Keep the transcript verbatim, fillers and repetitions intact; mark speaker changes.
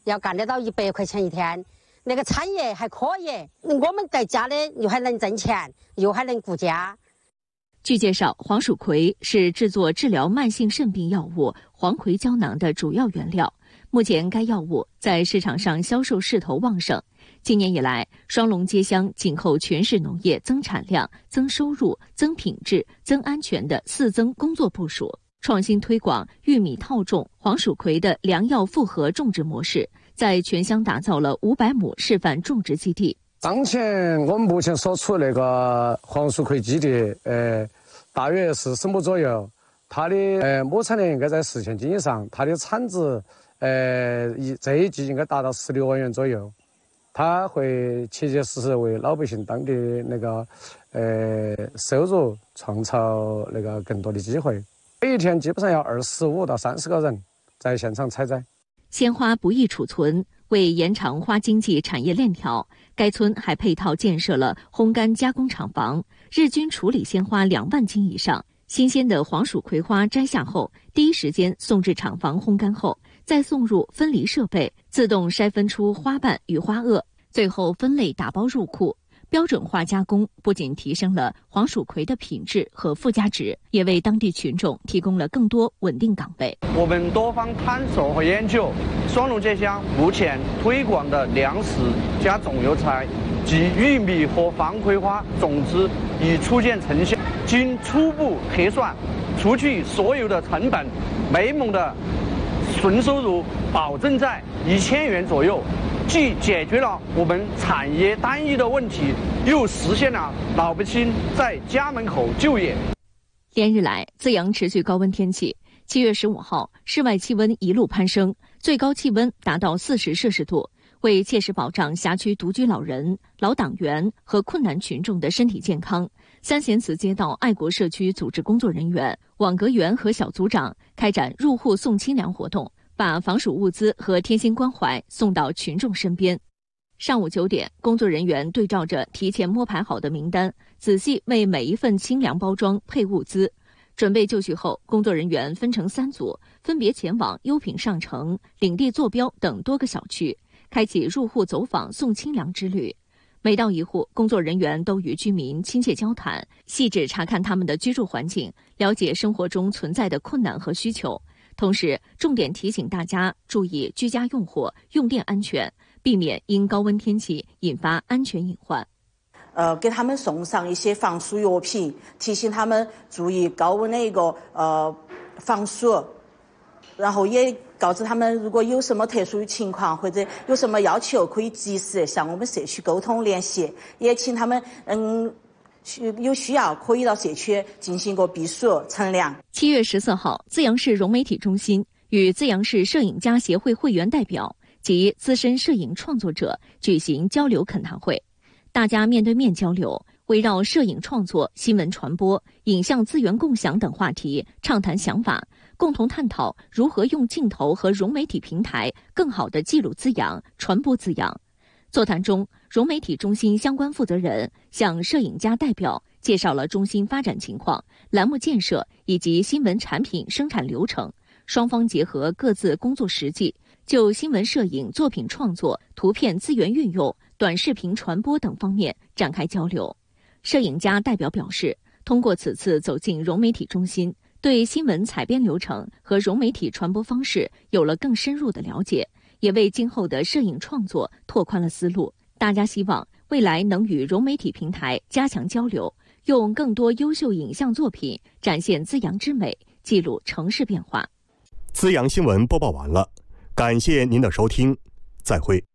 Speaker 1: 要干得到一百块钱一天。那个产业还可以，我们在家里又还能挣钱，又还能顾家。
Speaker 2: 据介绍，黄鼠葵是制作治疗慢性肾病药物黄葵胶囊的主要原料。目前该药物在市场上销售势头旺盛。今年以来，双龙街乡紧扣全市农业增产量、增收入、增品质、增安全的四增工作部署，创新推广玉米套种黄鼠葵的良药复合种植模式，在全乡打造了五百亩示范种植基地。
Speaker 3: 当前我们目前所处那个黄鼠葵基地，呃，大约是十亩左右。它的呃亩产量应该在四千斤以上，它的产值呃一这一季应该达到十六万元左右。它会切切实实为老百姓当地那个呃收入创造那个更多的机会。每一天基本上要二十五到三十个人在现场采摘。
Speaker 2: 鲜花不易储存，为延长花经济产业链条，该村还配套建设了烘干加工厂房，日均处理鲜花两万斤以上。新鲜的黄鼠葵花摘下后，第一时间送至厂房烘干后，再送入分离设备，自动筛分出花瓣与花萼，最后分类打包入库。标准化加工不仅提升了黄鼠葵的品质和附加值，也为当地群众提供了更多稳定岗位。
Speaker 4: 我们多方探索和研究，双龙街乡目前推广的粮食加种油材及玉米和黄葵花种植已初见成效。经初步核算，除去所有的成本，每亩的纯收入保证在一千元左右，既解决了我们产业单一的问题，又实现了老百姓在家门口就业。
Speaker 2: 连日来，资阳持续高温天气。七月十五号，室外气温一路攀升，最高气温达到四十摄氏度。为切实保障辖区独居老人、老党员和困难群众的身体健康，三贤祠街道爱国社区组织工作人员、网格员和小组长开展入户送清凉活动，把防暑物资和贴心关怀送到群众身边。上午九点，工作人员对照着提前摸排好的名单，仔细为每一份清凉包装配物资。准备就绪后，工作人员分成三组，分别前往优品上城、领地坐标等多个小区，开启入户走访送清凉之旅。每到一户，工作人员都与居民亲切交谈，细致查看他们的居住环境，了解生活中存在的困难和需求。同时，重点提醒大家注意居家用火、用电安全，避免因高温天气引发安全隐患。
Speaker 5: 呃，给他们送上一些防暑药品，提醒他们注意高温的一个呃防暑，然后也告知他们，如果有什么特殊情况或者有什么要求，可以及时向我们社区沟通联系。也请他们嗯有需要可以到社区进行个避暑乘凉。
Speaker 2: 七月十四号，资阳市融媒体中心与资阳市摄影家协会会员代表及资深摄影创作者举行交流恳谈会。大家面对面交流，围绕摄影创作、新闻传播、影像资源共享等话题畅谈想法，共同探讨如何用镜头和融媒体平台更好地记录资阳、传播资阳。座谈中，融媒体中心相关负责人向摄影家代表介绍了中心发展情况、栏目建设以及新闻产品生产流程，双方结合各自工作实际，就新闻摄影作品创作、图片资源运用、短视频传播等方面展开交流。摄影家代表表示，通过此次走进融媒体中心，对新闻采编流程和融媒体传播方式有了更深入的了解，也为今后的摄影创作拓宽了思路。大家希望未来能与融媒体平台加强交流，用更多优秀影像作品展现资阳之美，记录城市变化。
Speaker 6: 资阳新闻播报完了，感谢您的收听，再会。